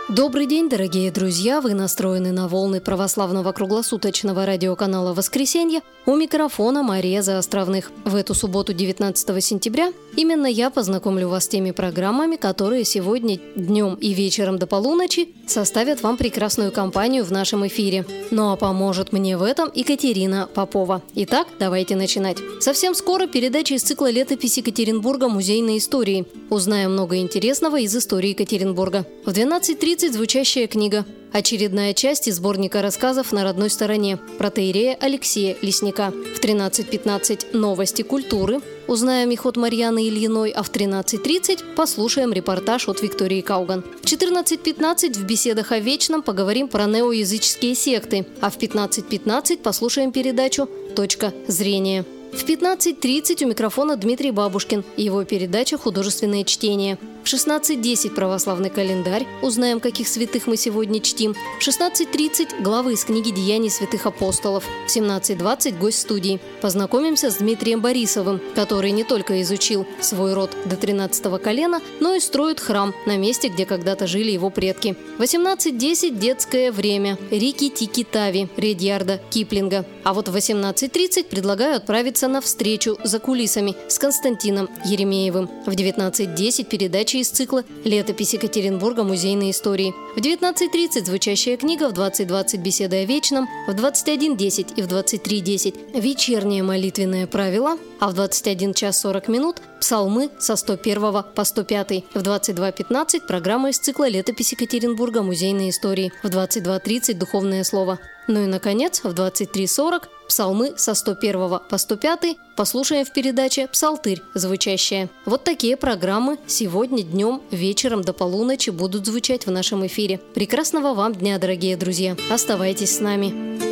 Добрый день, дорогие друзья! Вы настроены на волны православного круглосуточного радиоканала «Воскресенье». У микрофона Мария Заостровных. В эту субботу, 19 сентября, именно я познакомлю вас с теми программами, которые сегодня днем и вечером до полуночи составят вам прекрасную компанию в нашем эфире. Ну а поможет мне в этом Екатерина Попова. Итак, давайте начинать. Совсем скоро передача из цикла «Летопись Екатеринбурга. Музейной истории». Узнаем много интересного из истории Екатеринбурга. В 12:30 звучащая книга. Очередная часть из сборника рассказов «На родной стороне» протоиерея Алексея Лесника. В 13:15 новости культуры. Узнаем их от Марьяны Ильиной, а в 13:30 послушаем репортаж от Виктории Кауган. В 14:15 в беседах о вечном поговорим про неоязыческие секты, а в 15:15 послушаем передачу «Точка зрения». В 15:30 у микрофона Дмитрий Бабушкин и его передача «Художественное чтение». В 16:10 православный календарь. Узнаем, каких святых мы сегодня чтим. В 16:30 главы из книги «Деяний святых апостолов». В 17:20 гость студии. Познакомимся с Дмитрием Борисовым, который не только изучил свой род до 13-го колена, но и строит храм на месте, где когда-то жили его предки. В 18:10 детское время. Рикки-Тикки-Тави Редьярда Киплинга. А вот в 18:30 предлагаю отправиться на встречу за кулисами с Константином Еремеевым. В 19:10 передача из цикла «Летопись Екатеринбурга. Музейной истории». В 19:30 звучащая книга, в 20:20 беседа о вечном, в 21:10 и в 23:10 вечернее молитвенное правило, а в 21 час 40 минут псалмы со 101 по 105. В 22:15 программа из цикла «Летопись Екатеринбурга. Музейной истории». В 22:30 духовное слово. Ну и, наконец, в 23:40 псалмы со 101 по 105 послушаем в передаче «Псалтырь» звучащая. Вот такие программы сегодня днем, вечером до полуночи будут звучать в нашем эфире. Прекрасного вам дня, дорогие друзья! Оставайтесь с нами!